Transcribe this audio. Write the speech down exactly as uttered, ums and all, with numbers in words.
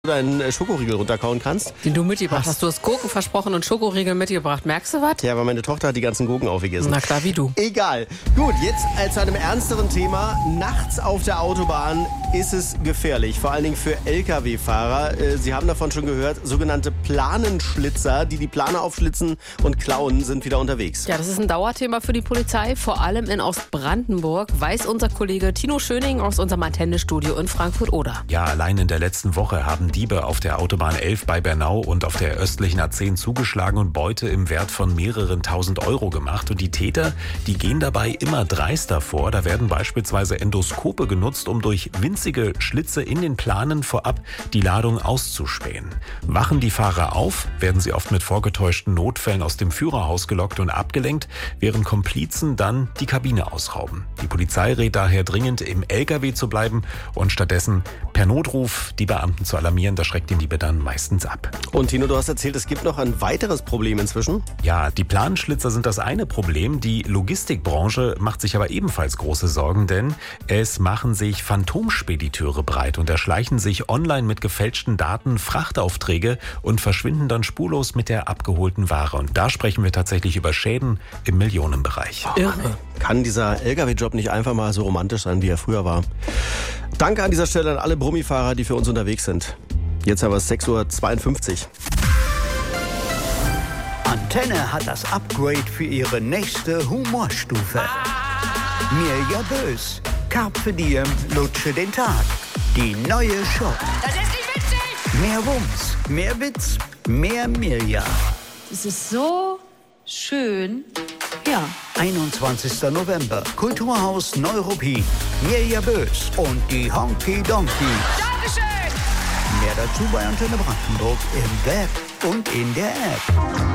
deinen Schokoriegel runterkauen kannst. Den du mitgebracht hast. Du hast Gurken versprochen und Schokoriegel mitgebracht. Merkst du was? Ja, aber meine Tochter hat die ganzen Gurken aufgegessen. Na klar, wie du. Egal. Gut, jetzt äh, zu einem ernsteren Thema. Nachts auf der Autobahn ist es gefährlich. Vor allen Dingen für L K W-Fahrer. Äh, Sie haben davon schon gehört. Sogenannte Planenschlitzer, die die Plane aufschlitzen und klauen, sind wieder unterwegs. Ja, das ist ein Dauerthema für die Polizei. Vor allem in Ostbrandenburg, weiß unser Kollege Tino Schöning aus unserem Antennestudio in Frankfurt-Oder. Ja, allein in der letzten Woche haben Diebe auf der Autobahn elf bei Bernau und auf der östlichen A zehn zugeschlagen und Beute im Wert von mehreren tausend Euro gemacht. Und die Täter, die gehen dabei immer dreister vor. Da werden beispielsweise Endoskope genutzt, um durch winzige Schlitze in den Planen vorab die Ladung auszuspähen. Wachen die Fahrer auf, werden sie oft mit vorgetäuschten Notfällen aus dem Führerhaus gelockt und abgelenkt, während Komplizen dann die Kabine ausrauben. Die Polizei rät daher dringend, im L K W zu bleiben und stattdessen per Notruf die Beamten zu alarmieren. Das schreckt die Diebe dann meistens ab. Und Tino, du hast erzählt, es gibt noch ein weiteres Problem inzwischen. Ja, die Planenschlitzer sind das eine Problem. Die Logistikbranche macht sich aber ebenfalls große Sorgen, denn es machen sich Phantomspediteure breit und erschleichen sich online mit gefälschten Daten Frachtaufträge und verschwinden dann spurlos mit der abgeholten Ware. Und da sprechen wir tatsächlich über Schäden im Millionenbereich. Irre. Kann dieser L K W-Job nicht einfach mal so romantisch sein, wie er früher war? Danke an dieser Stelle an alle Brummifahrer, die für uns unterwegs sind. Jetzt aber sechs Uhr zweiundfünfzig. Antenne hat das Upgrade für ihre nächste Humorstufe. Mirja Bös, Carpe Diem, lutsche den Tag. Die neue Show. Das ist nicht witzig! Mehr Wumms, mehr Witz, mehr Mirja. Es ist so schön. Ja. einundzwanzigster November, Kulturhaus Neuruppin. Mirja Bös und die Honky Donkey. Dankeschön! Mehr dazu bei Antenne Brandenburg im Web und in der App.